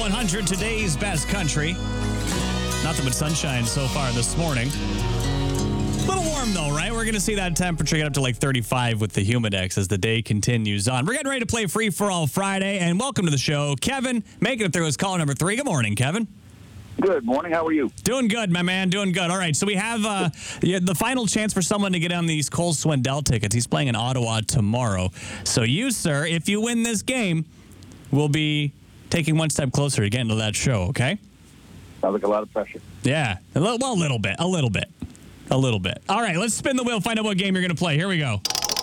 100, today's best country. Nothing but sunshine so far this morning. A little warm though, right? We're going to see that temperature get up to like 35 with the Humidex as the day continues on. We're getting ready to play Free for All Friday, and welcome to the show. Kevin, making it through his call number 3. Good morning, Kevin. Good morning. How are you? Doing good, my man. Doing good. All right, so we have the final chance for someone to get on these Cole Swindell tickets. He's playing in Ottawa tomorrow. So you, sir, if you win this game, will be taking one step closer to getting to that show, okay? Sounds like a lot of pressure. Yeah, a little bit. All right, let's spin the wheel, find out what game you're going to play. Here we go.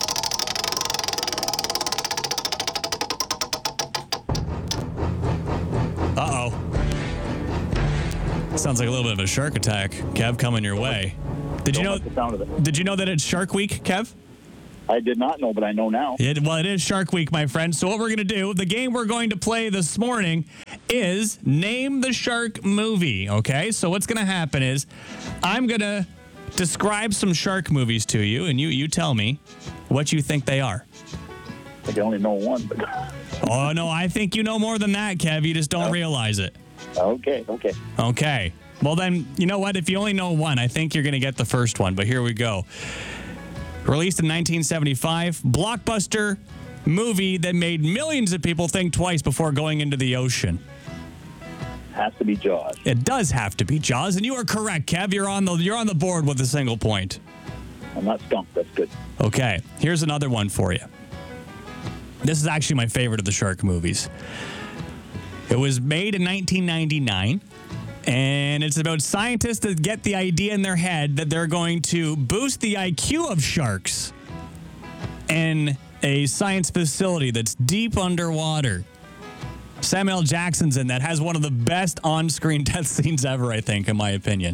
Uh-oh. Sounds like a little bit of a shark attack, Kev, coming your way. Did you know that it's Shark Week, Kev? I did not know, but I know now. It is Shark Week, my friend. So what we're going to do, the game we're going to play this morning is Name the Shark Movie, okay? So what's going to happen is I'm going to describe some shark movies to you, and you tell me what you think they are. I can only know one. But... Oh, no, I think you know more than that, Kev. You just don't realize it. Okay. Okay. Well, then, you know what? If you only know one, I think you're going to get the first one, but here we go. Released in 1975, blockbuster movie that made millions of people think twice before going into the ocean. Has to be Jaws. It does have to be Jaws, and you are correct, Kev. You're on the board with a single point. I'm not stumped. That's good. Okay, here's another one for you. This is actually my favorite of the shark movies. It was made in 1999. And it's about scientists that get the idea in their head that they're going to boost the IQ of sharks in a science facility that's deep underwater. Samuel L. Jackson's in that, has one of the best on-screen death scenes ever, I think, in my opinion.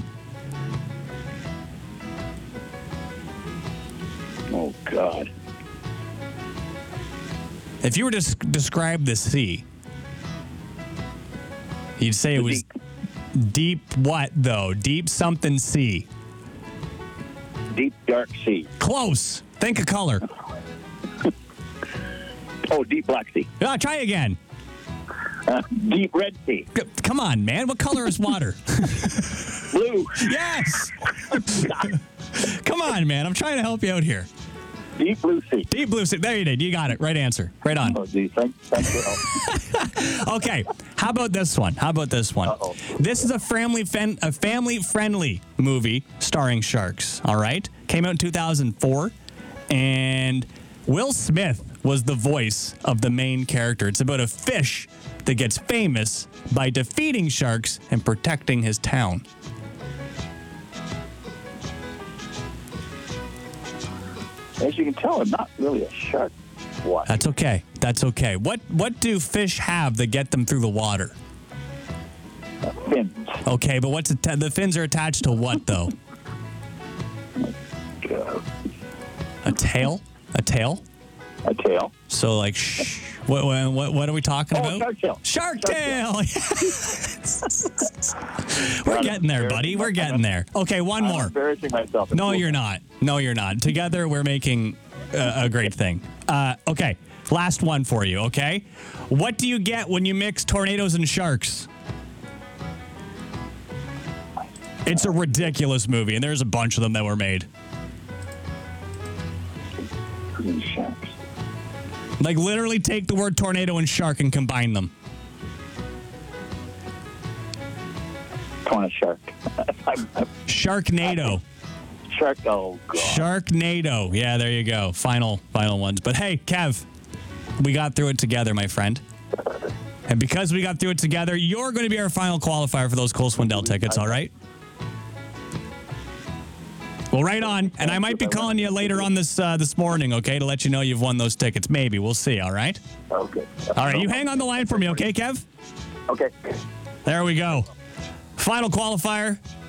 Oh, God. If you were to describe the sea, you'd say it was... Deep what, though? Deep something sea. Deep dark sea. Close. Think of color. Oh, deep black sea. Try again. Deep red sea. Come on, man. What color is water? Blue. Yes. Come on, man. I'm trying to help you out here. Deep blue sea. Deep blue sea. There you did. You got it. Right answer. Right on. Oh, geez. Thanks for help. Okay. How about this one? Uh-oh. This is a family-friendly movie starring sharks, all right? Came out in 2004, and Will Smith was the voice of the main character. It's about a fish that gets famous by defeating sharks and protecting his town. As you can tell, I'm not really a shark watcher. That's okay. What do fish have that get them through the water? Fins. Okay, but the fins are attached to what, though? A tail? A tail? A tail. So, like, what are we talking about? Shark tail. Shark tail! We're getting there, buddy. We're getting there. Okay, one more. I'm embarrassing myself. No, you're not. Together, we're making a great thing. Okay, last one for you, okay? What do you get when you mix tornadoes and sharks? It's a ridiculous movie, and there's a bunch of them that were made. Sharks. Like, literally take the word tornado and shark and combine them. Torn a shark. Sharknado. Shark. Oh, God. Sharknado. Yeah, there you go. Final ones. But hey, Kev, we got through it together, my friend. And because we got through it together, you're going to be our final qualifier for those Cole Swindell tickets, all right? Well, right on. And I might be calling you later on this morning, okay, to let you know you've won those tickets. Maybe. We'll see, all right? Okay. All right, you hang on the line for me, okay, Kev? Okay. There we go. Final qualifier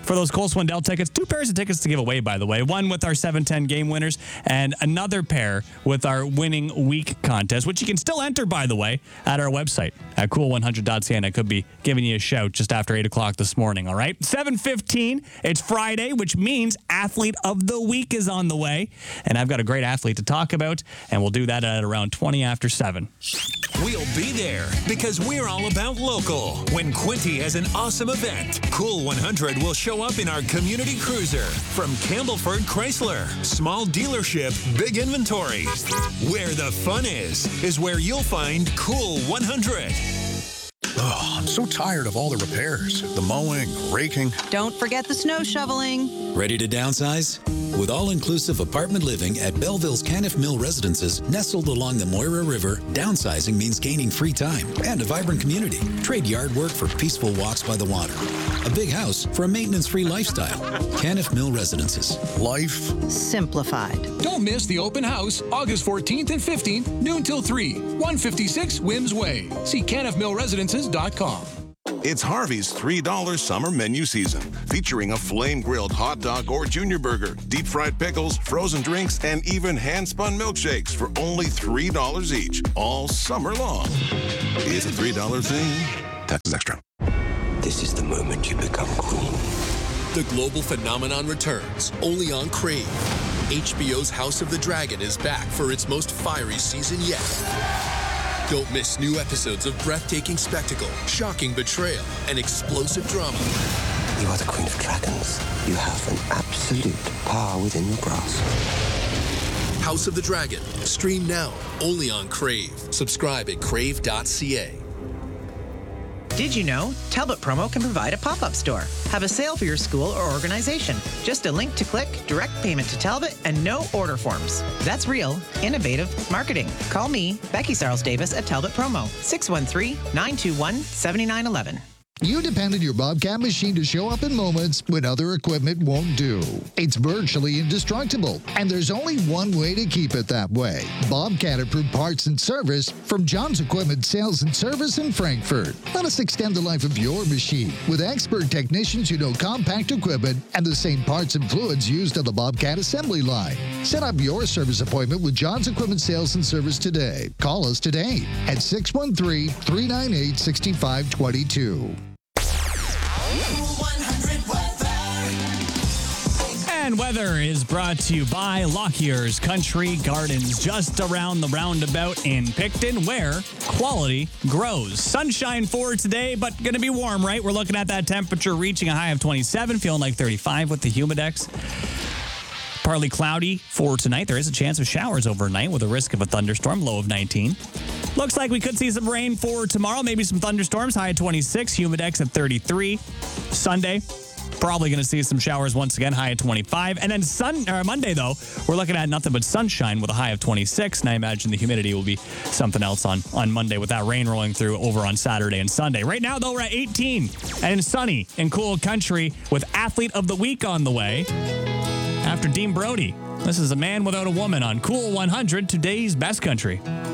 for those Cole Swindell tickets. 2 pairs of tickets to give away, by the way. One with our 710 game winners and another pair with our winning week contest, which you can still enter, by the way, at our website at cool100.ca. And I could be giving you a shout just after 8 o'clock this morning, all right? 7:15, it's Friday, which means Athlete of the Week is on the way. And I've got a great athlete to talk about, and we'll do that at around 20 after 7. We'll be there because we're all about local. When Quinty has an awesome event, Cool 100 will show up in our community cruiser. From Campbellford Chrysler, small dealership, big inventory. Where the fun is where you'll find Cool 100. Oh, I'm so tired of all the repairs, the mowing, raking. Don't forget the snow shoveling. Ready to downsize? With all-inclusive apartment living at Belleville's Caniff Mill Residences, nestled along the Moira River, downsizing means gaining free time and a vibrant community. Trade yard work for peaceful walks by the water. A big house for a maintenance-free lifestyle. Caniff Mill Residences. Life Simplified. Don't miss the open house, August 14th and 15th, noon till 3, 156 Wims Way. See caniffmillresidences.com. It's Harvey's $3 summer menu season, featuring a flame-grilled hot dog or junior burger, deep-fried pickles, frozen drinks, and even hand-spun milkshakes for only $3 each, all summer long. It's a $3 thing. Taxes extra. This is the moment you become queen. The global phenomenon returns, only on Crave. HBO's House of the Dragon is back for its most fiery season yet. Don't miss new episodes of breathtaking spectacle, shocking betrayal, and explosive drama. You are the queen of dragons. You have an absolute power within your grasp. House of the Dragon. Stream now, only on Crave. Subscribe at crave.ca. Did you know Talbot Promo can provide a pop-up store? Have a sale for your school or organization. Just a link to click, direct payment to Talbot, and no order forms. That's real, innovative marketing. Call me, Becky Sarles Davis at Talbot Promo, 613-921-7911. You depend on your Bobcat machine to show up in moments when other equipment won't do. It's virtually indestructible, and there's only one way to keep it that way. Bobcat approved parts and service from John's Equipment Sales and Service in Frankfurt. Let us extend the life of your machine with expert technicians who know compact equipment and the same parts and fluids used on the Bobcat assembly line. Set up your service appointment with John's Equipment Sales and Service today. Call us today at 613-398-6522. And weather is brought to you by Lockyer's Country Gardens, just around the roundabout in Picton, where quality grows. Sunshine for today, but going to be warm, right? We're looking at that temperature reaching a high of 27, feeling like 35 with the Humidex. Partly cloudy for tonight. There is a chance of showers overnight with a risk of a thunderstorm, low of 19. Looks like we could see some rain for tomorrow, maybe some thunderstorms, high at 26, Humidex at 33. Sunday, probably going to see some showers once again, high at 25. And then Monday, though, we're looking at nothing but sunshine with a high of 26. And I imagine the humidity will be something else on Monday with that rain rolling through over on Saturday and Sunday. Right now, though, we're at 18 and sunny in cool country with Athlete of the Week on the way. After Dean Brody, this is A Man Without a Woman on Cool 100, today's best country.